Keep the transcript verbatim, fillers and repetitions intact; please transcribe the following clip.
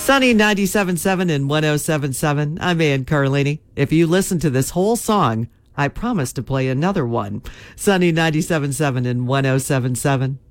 Sunny ninety-seven point seven and one oh seven point seven. I'm Ann Carlini. If you listen to this whole song, I promise to play another one. Sunny ninety-seven point seven and one oh seven point seven.